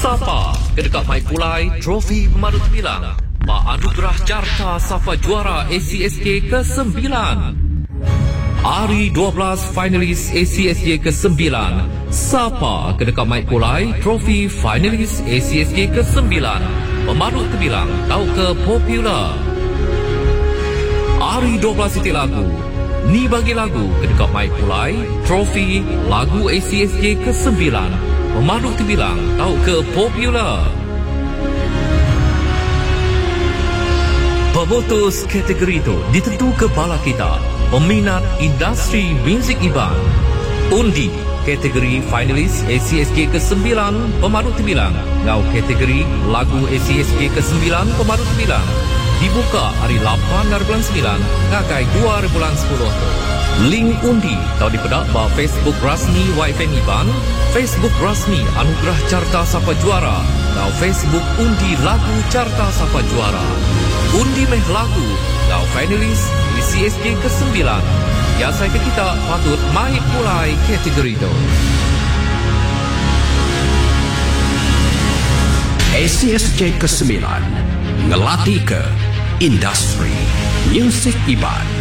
Sapa kedekat Mai Pulai Trofi Pemandu Temilang Pak Anugerah Carta Safa Juara ACSK ke-9. Hari 12 finalis ACSK ke-9. Sapa kedekat Mai Pulai Trofi finalis ACSK ke-9. Pemandu Temilang tahu ke popular. Hari 12 titik lagu. Ni bagi lagu kedekat Mai Pulai Trofi lagu ACSK ke-9. Pemandu Temilang tahu ke popular. Pemutus kategori itu ditentu kepala kita, peminat industri muzik Iban. Undi kategori finalis ACSK ke-9 Pemandu Temilang ngau kategori lagu ACSK ke-9 Pemandu Temilang dibuka hari 8 bulan 9 ngagai 2 bulan 10. Link undi tahu dipedak ba Facebook rasmi YFM Iban, Facebook rasmi Anugerah Carta Sapa Juara, ngau Facebook undi lagu Carta Sapa Juara. Undi meh lagu ngau finalis ACSK ke-9. Ya saya ke kita patut Mai Pulai kategori itu. ACSK ke-9 ngelatih ke industri muzik Iban.